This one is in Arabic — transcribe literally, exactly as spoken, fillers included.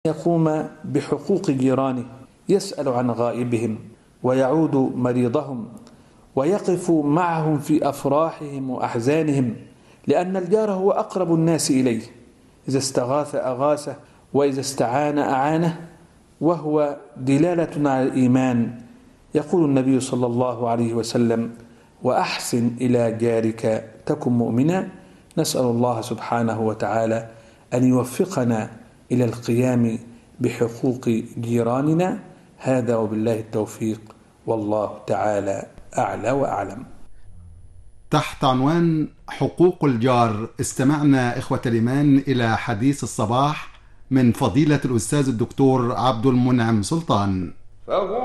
يقوم بحقوق جيرانه، يسأل عن غائبهم ويعود مريضهم ويقف معهم في أفراحهم وأحزانهم، لأن الجار هو أقرب الناس إليه، إذا استغاث أغاثه وإذا استعان أعانه، وهو دلالة على الإيمان. يقول النبي صلى الله عليه وسلم: وأحسن إلى جارك تكن مؤمنا. نسأل الله سبحانه وتعالى أن يوفقنا إلى القيام بحقوق جيراننا. هذا وبالله التوفيق، والله تعالى أعلى وأعلم. تحت عنوان حقوق الجار استمعنا إخوة الإيمان إلى حديث الصباح من فضيلة الأستاذ الدكتور عبد المنعم سلطان.